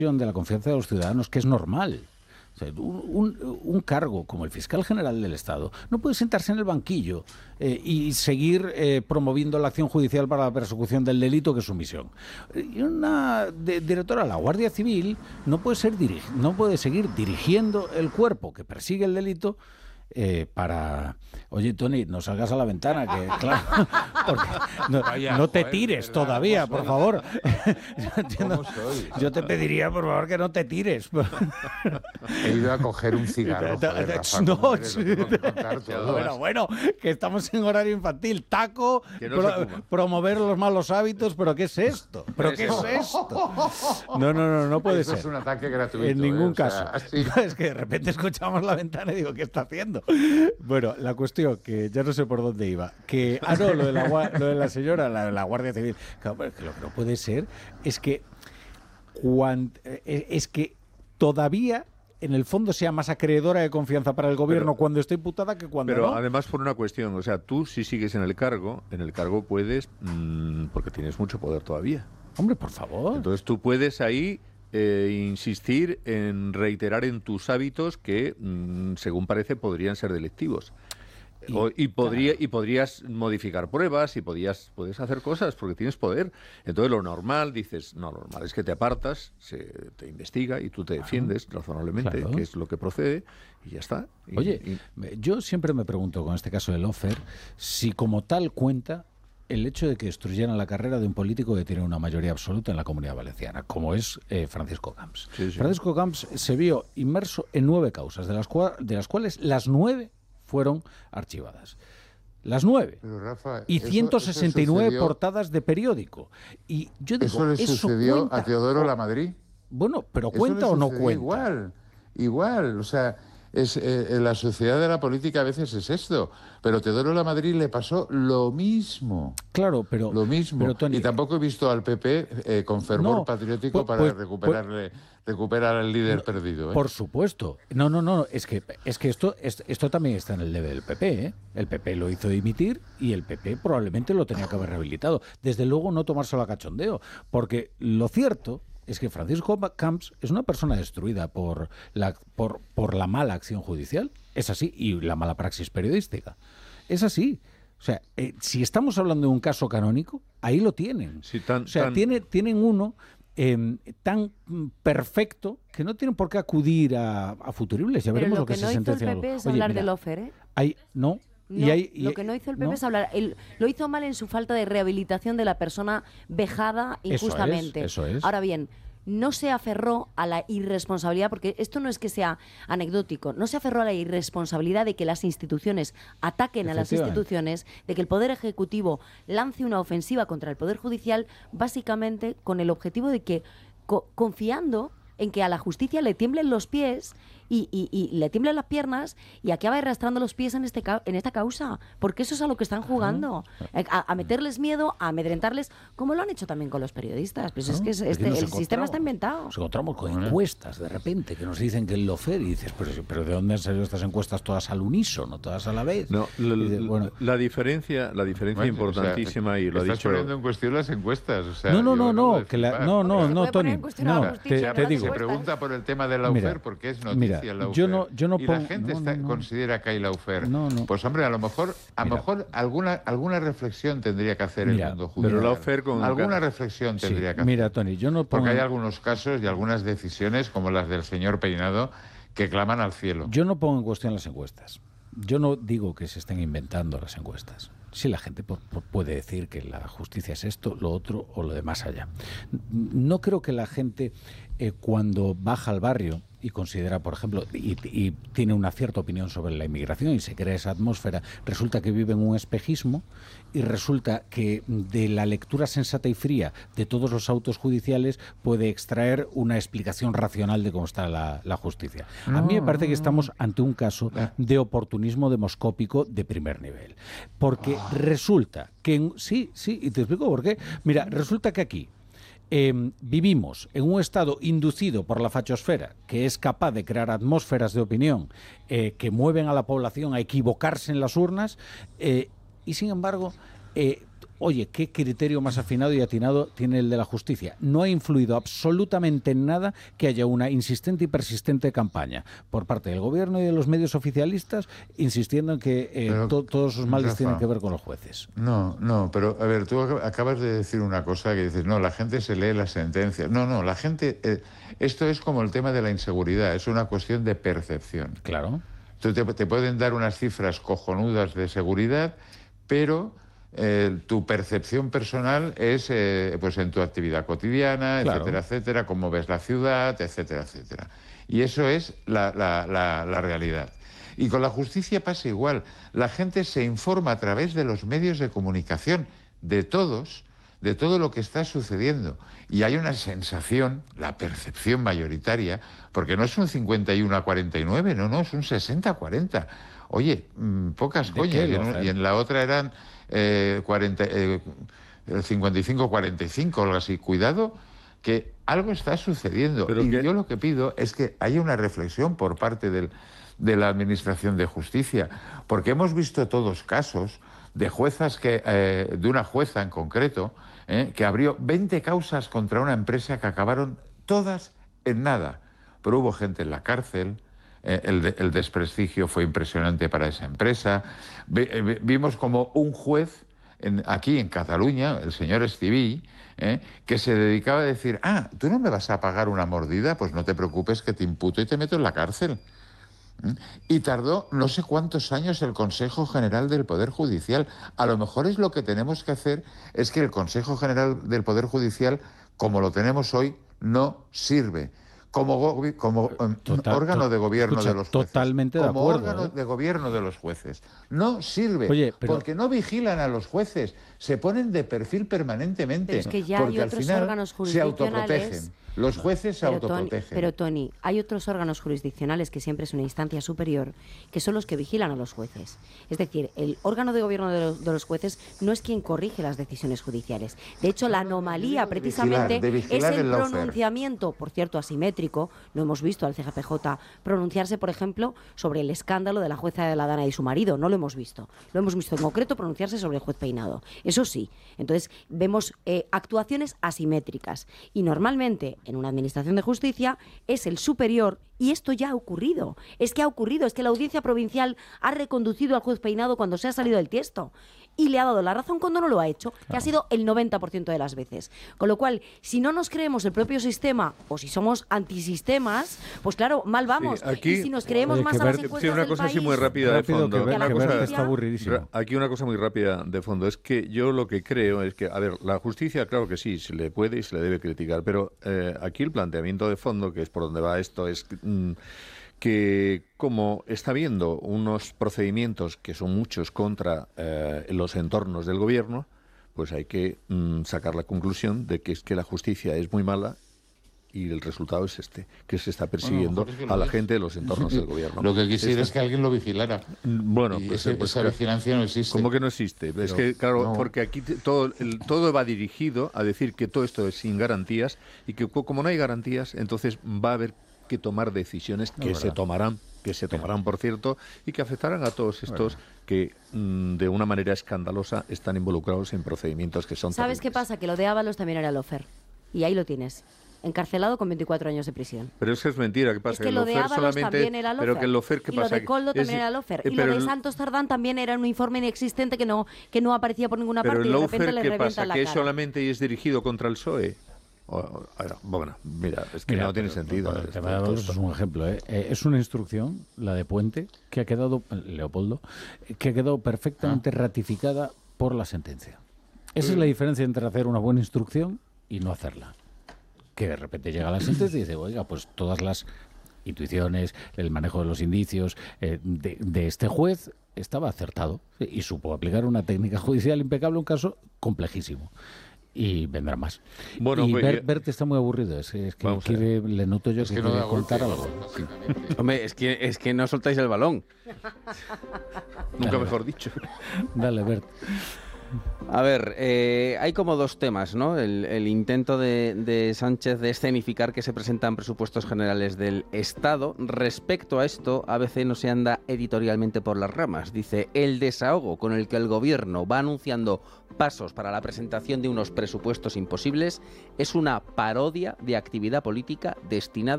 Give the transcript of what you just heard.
de la confianza de los ciudadanos, que es normal. O sea, un cargo como el fiscal general del Estado no puede sentarse en el banquillo y seguir promoviendo la acción judicial para la persecución del delito, que es su misión. Y una directora de la Guardia Civil no puede seguir dirigiendo el cuerpo que persigue el delito para... Oye, Tony, no salgas a la ventana, que claro, porque no te tires todavía, por favor. Yo te pediría, por favor, que no te tires. He ido a coger un cigarro, joder, Rafa, bueno, que estamos en horario infantil. Taco, promover los malos hábitos, ¿pero qué es esto? No puede ser. Eso es un ataque gratuito. En ningún caso. Así. Es que de repente escuchamos la ventana y digo, ¿qué está haciendo? Bueno, la cuestión, que ya no sé por dónde iba, lo de la señora, la Guardia Civil. Claro, pero que lo que no puede ser es que todavía en el fondo sea más acreedora de confianza para el gobierno cuando está imputada que cuando no. Pero además por una cuestión, o sea, tú si sigues en el cargo puedes, porque tienes mucho poder todavía. Hombre, por favor. Entonces tú puedes ahí insistir en reiterar en tus hábitos que, según parece, podrían ser delictivos. Y podrías modificar pruebas y puedes hacer cosas porque tienes poder. Entonces lo normal es que te apartas, se te investiga y tú te defiendes razonablemente, que es lo que procede, y ya está. Yo siempre me pregunto con este caso del Lawfare si como tal cuenta el hecho de que destruyeran la carrera de un político que tiene una mayoría absoluta en la Comunidad Valenciana, como es Francisco Camps. Sí. Francisco Camps se vio inmerso en 9 causas, de las cuales las 9 fueron archivadas. Las 9. Pero, Rafa, y 169 portadas de periódico. Y yo digo, ¿eso le sucedió cuenta a Teodoro Lamadrid? Bueno, pero ¿cuenta o no cuenta? Igual, o sea, la sociedad de la política a veces es esto, pero Teodoro Lamadrid le pasó lo mismo. Claro, pero... Lo mismo. Pero, Tony, y tampoco he visto al PP con fervor patriótico para recuperar al líder perdido. Por supuesto. No, es que esto también está en el debe del PP, ¿eh? El PP lo hizo dimitir y el PP probablemente lo tenía que haber rehabilitado. Desde luego no tomárselo a cachondeo, porque lo cierto es que Francisco Camps es una persona destruida por la mala acción judicial. Es así, y la mala praxis periodística. Es así. O sea, si estamos hablando de un caso canónico, ahí lo tienen. Sí, tienen uno tan perfecto que no tienen por qué acudir a futuribles. Ya veremos lo que se sentencia. Pero lo que no hizo el PP es hablar de Lawfare, ¿eh? No. Lo que no hizo el PP es hablar, lo hizo mal en su falta de rehabilitación de la persona vejada injustamente. Eso es. Ahora bien, no se aferró a la irresponsabilidad, porque esto no es que sea anecdótico, no se aferró a la irresponsabilidad de que las instituciones ataquen a las instituciones, de que el Poder Ejecutivo lance una ofensiva contra el Poder Judicial, básicamente con el objetivo de que, confiando en que a la justicia le tiemblen los pies y le tiemblen las piernas y acabe arrastrando los pies en esta causa, porque eso es a lo que están jugando, a meterles miedo, a amedrentarles, como lo han hecho también con los periodistas. Pues es que el sistema está inventado. Nos encontramos con encuestas de repente que nos dicen que el Lawfare, y dices, pero ¿de dónde han salido estas encuestas todas al unísono, todas a la vez? No, la diferencia importantísima, y lo ha dicho... Estás poniendo en cuestión las encuestas. O sea, no, Tony, te digo. Se pregunta por el tema del Lawfare porque es noticia. Yo no y la gente considera que hay Lawfare. Pues hombre, a lo mejor alguna reflexión tendría que hacer el mundo judicial. Pero alguna reflexión tendría que hacer. Mira, Tony, porque hay algunos casos y algunas decisiones, como las del señor Peinado, que claman al cielo. Yo no pongo en cuestión las encuestas. Yo no digo que se estén inventando las encuestas. Sí, la gente puede decir que la justicia es esto, lo otro o lo de más allá. No creo que la gente, cuando baja al barrio y considera, por ejemplo, y tiene una cierta opinión sobre la inmigración y se crea esa atmósfera, resulta que vive en un espejismo y resulta que de la lectura sensata y fría de todos los autos judiciales puede extraer una explicación racional de cómo está la justicia. A mí me parece que estamos ante un caso de oportunismo demoscópico de primer nivel. Porque resulta que... Sí, y te explico por qué. Mira, resulta que aquí vivimos en un estado inducido por la fachosfera, que es capaz de crear atmósferas de opinión que mueven a la población a equivocarse en las urnas, y sin embargo oye, qué criterio más afinado y atinado tiene el de la justicia. No ha influido absolutamente en nada que haya una insistente y persistente campaña por parte del gobierno y de los medios oficialistas insistiendo en que todos sus males tienen que ver con los jueces. No, pero a ver, tú acabas de decir una cosa que dices, no, la gente se lee las sentencias. No, la gente... esto es como el tema de la inseguridad, es una cuestión de percepción. Claro. Te pueden dar unas cifras cojonudas de seguridad, pero tu percepción personal es pues en tu actividad cotidiana, claro, etcétera, etcétera, cómo ves la ciudad, etcétera, etcétera. Y eso es la realidad. Y con la justicia pasa igual. La gente se informa a través de los medios de comunicación, de todo lo que está sucediendo. Y hay una sensación, la percepción mayoritaria, porque no es un 51-49, no, es un 60-40. Oye, pocas coñas. Y en la otra eran 55-45, algo así. Cuidado, que algo está sucediendo. Yo lo que pido es que haya una reflexión por parte de la Administración de Justicia, porque hemos visto todos casos de juezas de una jueza en concreto, que abrió 20 causas contra una empresa que acabaron todas en nada. Pero hubo gente en la cárcel, el desprestigio fue impresionante para esa empresa. Vimos como un juez aquí en Cataluña, el señor Estiví, que se dedicaba a decir, ¿tú no me vas a pagar una mordida? Pues no te preocupes que te imputo y te meto en la cárcel. Y tardó no sé cuántos años el Consejo General del Poder Judicial. A lo mejor es lo que tenemos que hacer, es que el Consejo General del Poder Judicial, como lo tenemos hoy, no sirve como órgano de gobierno de los jueces. Totalmente de acuerdo. Como órgano de gobierno de los jueces. No sirve, porque no vigilan a los jueces, se ponen de perfil permanentemente. Pero es que ya porque hay otros al final órganos se jurisdiccionales. autoprotegen. Los jueces se autoprotegen. Pero Tony, hay otros órganos jurisdiccionales, que siempre es una instancia superior, que son los que vigilan a los jueces. Es decir, el órgano de gobierno de los jueces no es quien corrige las decisiones judiciales. De hecho, la anomalía precisamente es el pronunciamiento, por cierto, asimétrico. No hemos visto al CGPJ pronunciarse, por ejemplo, sobre el escándalo de la jueza de la Dana y su marido. No lo hemos visto. Lo hemos visto en concreto pronunciarse sobre el juez Peinado. Eso sí. Entonces, vemos actuaciones asimétricas. Y normalmente, en una administración de justicia, es el superior, y esto ya ha ocurrido. Es que la Audiencia Provincial ha reconducido al juez Peinado cuando se ha salido del tiesto y le ha dado la razón cuando no lo ha hecho, que ha sido el 90% de las veces. Con lo cual, si no nos creemos el propio sistema o si somos antisistemas, pues claro, mal vamos. Sí, aquí, y si nos creemos más a las encuestas una cosa así muy rápida de fondo. Está aburridísimo. Aquí una cosa muy rápida de fondo. Es que yo lo que creo es que, a ver, la justicia, claro que sí, se le puede y se le debe criticar, pero aquí el planteamiento de fondo, que es por donde va esto, es que como está habiendo unos procedimientos que son muchos contra los entornos del gobierno, pues hay que sacar la conclusión de que es que la justicia es muy mala y el resultado es que se está persiguiendo a la gente de los entornos del gobierno. Lo que quisiera es que alguien lo vigilara. Bueno, pues esa vigilancia no existe. ¿Cómo que no existe? Pero, es que, claro, no. Porque aquí todo va dirigido a decir que todo esto es sin garantías y que como no hay garantías, entonces va a haber que tomar decisiones que se tomarán, por cierto, y que afectarán a todos estos que de una manera escandalosa están involucrados en procedimientos que son ¿Sabes terribles. qué pasa? Que lo de Ábalos también era lofer. Y ahí lo tienes. Encarcelado con 24 años de prisión. Pero es que es mentira, ¿qué pasa? Es que lo de Ábalos también era lofer. Pero que el lofer, ¿qué y pasa? Lo de Coldo también era lofer. Y lo de Santos Cerdán también era un informe inexistente que no aparecía por ninguna parte y de repente le revientan la cara. ¿Qué es solamente y es dirigido contra el PSOE? Bueno, mira, es que no tiene sentido. Es un ejemplo. Es una instrucción, la de Puente, que ha quedado, Leopoldo, que ha quedado perfectamente ratificada por la sentencia. Esa es la diferencia entre hacer una buena instrucción y no hacerla. Que de repente llega la sentencia y dice, oiga, pues todas las intuiciones, el manejo de los indicios de este juez estaba acertado y supo aplicar una técnica judicial impecable, un caso complejísimo. Y vendrá más. Bueno, y pues, Bert está muy aburrido. Es que le noto yo que quiere contar algo. Hombre, es que no soltáis el balón. Nunca mejor dicho. Dale, Bert. A ver, hay como dos temas, ¿no? El intento de Sánchez de escenificar que se presentan presupuestos generales del Estado. Respecto a esto, ABC no se anda editorialmente por las ramas. Dice, el desahogo con el que el gobierno va anunciando pasos para la presentación de unos presupuestos imposibles es una parodia de actividad política destinada